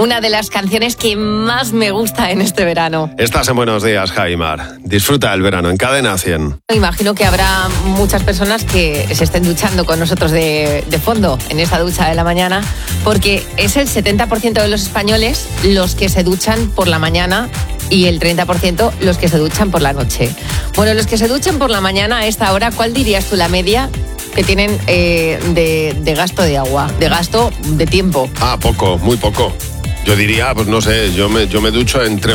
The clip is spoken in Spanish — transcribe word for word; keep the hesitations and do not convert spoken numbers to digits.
una de las canciones que más me gusta en este verano. Estás en Buenos Días, Jaimar. Disfruta el verano en Cadena cien. Me imagino que habrá muchas personas que se estén duchando con nosotros de, de fondo en esa ducha de la mañana, porque es el setenta por ciento de los españoles los que se duchan por la mañana y el treinta por ciento los que se duchan por la noche. Bueno, los que se duchan por la mañana a esta hora, ¿cuál dirías tú la media que tienen eh, de, de gasto de agua, de gasto de tiempo? Ah, poco, muy poco. Yo diría, pues no sé, yo me, yo me ducho entre